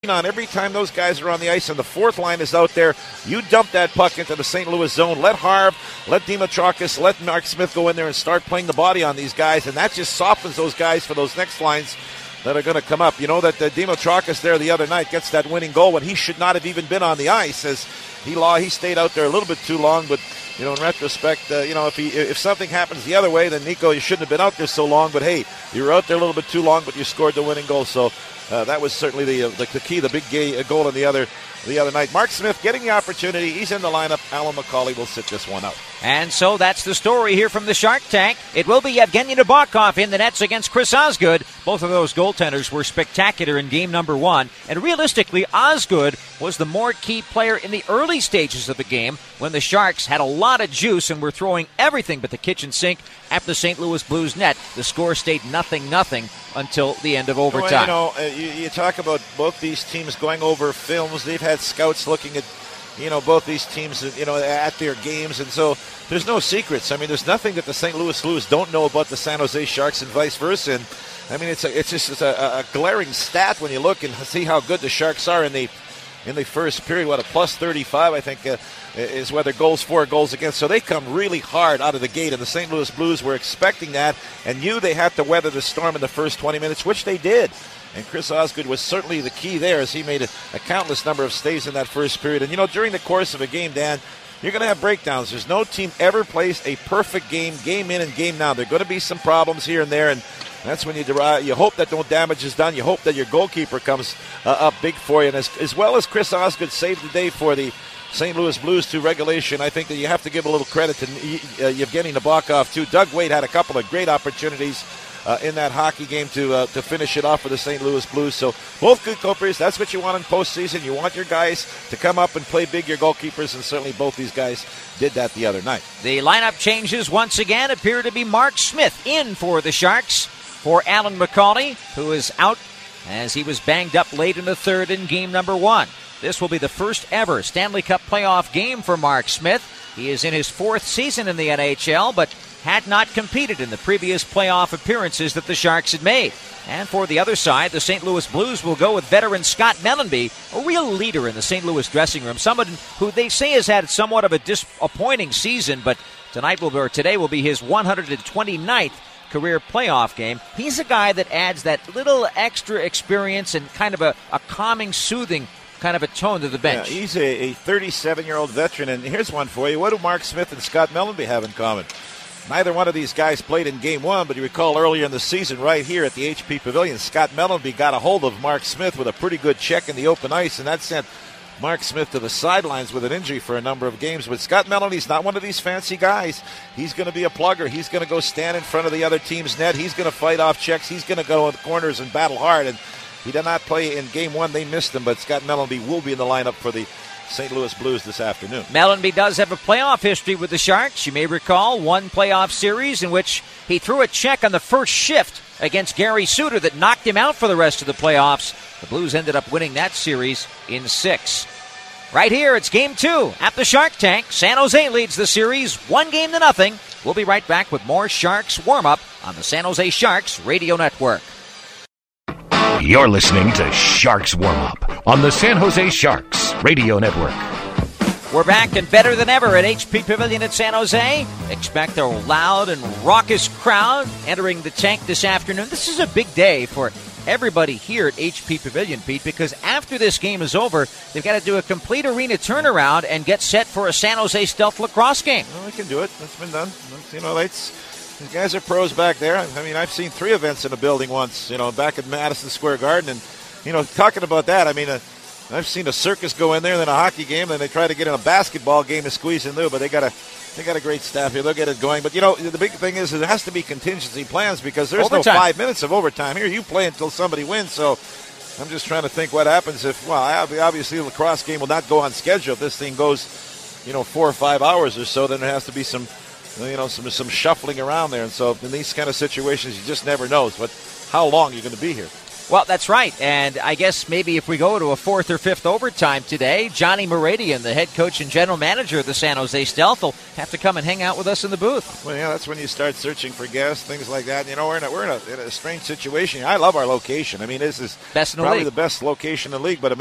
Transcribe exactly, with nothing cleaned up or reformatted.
on every time those guys are on the ice and the fourth line is out there. You dump that puck into the Saint Louis zone. Let Harv, let Dimitrakis, let Mark Smith go in there and start playing the body on these guys, and that just softens those guys for those next lines that are going to come up. You know that uh, Dimitrakis there the other night gets that winning goal when he should not have even been on the ice, as he law he stayed out there a little bit too long. But you know, in retrospect, uh, you know if he if something happens the other way, then Nico, you shouldn't have been out there so long. But hey, you were out there a little bit too long, but you scored the winning goal. So uh, that was certainly the, uh, the the key, the big gay, goal in the other the other night. Mark Smith getting the opportunity. He's in the lineup. Alan McCauley will sit this one out. And so that's the story here from the Shark Tank. It will be Evgeny Nabokov in the nets against Chris Osgood. Both of those goaltenders were spectacular in game number one. And realistically, Osgood was the more key player in the early stages of the game when the Sharks had a lot of juice and were throwing everything but the kitchen sink at the Saint Louis Blues net. The score stayed nothing nothing until the end of overtime. Well, you know, uh, you, you talk about both these teams going over films. They've had scouts looking at, you know, both these teams, you know, at their games, and so there's no secrets. I mean, there's nothing that the Saint Louis Blues don't know about the San Jose Sharks and vice versa. And I mean, it's a, it's just it's a, a glaring stat when you look and see how good the Sharks are in the in the first period. What, a plus thirty-five, I think, uh, is whether goals for, goals against. So they come really hard out of the gate, and the Saint Louis Blues were expecting that and knew they had to weather the storm in the first twenty minutes, which they did. And Chris Osgood was certainly the key there, as he made a, a countless number of stays in that first period. And, you know, during the course of a game, Dan, you're going to have breakdowns. There's no team ever plays a perfect game, game in and game out. There are going to be some problems here and there, and that's when you derive, you hope that no damage is done. You hope that your goalkeeper comes uh, up big for you. And as, as well as Chris Osgood saved the day for the Saint Louis Blues to regulation, I think that you have to give a little credit to uh, Evgeny Nabokov, too. Doug Weight had a couple of great opportunities Uh, in that hockey game to uh, to finish it off for the Saint Louis Blues. So both good goalkeepers. That's what you want in postseason. You want your guys to come up and play big, your goalkeepers, and certainly both these guys did that the other night. The lineup changes once again appear to be Mark Smith in for the Sharks for Alan McCauley, who is out as he was banged up late in the third in game number one. This will be the first ever Stanley Cup playoff game for Mark Smith. He is in his fourth season in the N H L, but had not competed in the previous playoff appearances that the Sharks had made. And for the other side, the Saint Louis Blues will go with veteran Scott Mellanby, a real leader in the Saint Louis dressing room, someone who they say has had somewhat of a disappointing season, but tonight will be, or today will be his one hundred twenty-ninth career playoff game. He's a guy that adds that little extra experience and kind of a, a calming, soothing kind of a tone to the bench. Yeah, he's a, a thirty-seven-year-old veteran, and here's one for you. What do Mark Smith and Scott Mellanby have in common? Neither one of these guys played in game one, but you recall earlier in the season right here at the H P Pavilion, Scott Mellanby got a hold of Mark Smith with a pretty good check in the open ice, and that sent Mark Smith to the sidelines with an injury for a number of games. But Scott Mellanby's not one of these fancy guys. He's going to be a plugger. He's going to go stand in front of the other team's net. He's going to fight off checks. He's going to go in the corners and battle hard, and he did not play in game one. They missed him, but Scott Mellanby will be in the lineup for the Saint Louis Blues this afternoon. Mellanby does have a playoff history with the Sharks. You may recall one playoff series in which he threw a check on the first shift against Gary Suter that knocked him out for the rest of the playoffs. The Blues ended up winning that series in six. Right here, it's game two at the Shark Tank. San Jose leads the series one game to nothing. We'll be right back with more Sharks warm-up on the San Jose Sharks Radio Network. You're listening to Sharks Warm-Up on the San Jose Sharks Radio Network. We're back and better than ever at H P Pavilion at San Jose. Expect a loud and raucous crowd entering the tank this afternoon. This is a big day for everybody here at H P Pavilion, Pete, because after this game is over, they've got to do a complete arena turnaround and get set for a San Jose Stealth lacrosse game. Well, we can do it. That's been done. That's, you know, that's... These guys are pros back there. I mean, I've seen three events in a building once, you know, back at Madison Square Garden. And, you know, talking about that, I mean, uh, I've seen a circus go in there, then a hockey game, then they try to get in a basketball game to squeeze in there. But they got a, they got a great staff here. They'll get it going. But, you know, the big thing is there has to be contingency plans because there's overtime. No five minutes of overtime here. You play until somebody wins. So I'm just trying to think what happens if, well, obviously the lacrosse game will not go on schedule. If this thing goes, you know, four or five hours or so, then there has to be some, you know, some some shuffling around there. And so in these kind of situations, you just never know what, how long you're going to be here. Well, that's right. And I guess maybe if we go to a fourth or fifth overtime today, Johnny Moradian, the head coach and general manager of the San Jose Stealth, will have to come and hang out with us in the booth. Well, yeah, that's when you start searching for guests, things like that. You know, we're in a, we're in a, in a strange situation. I love our location. I mean, this is best in the probably league. the best location in the league. But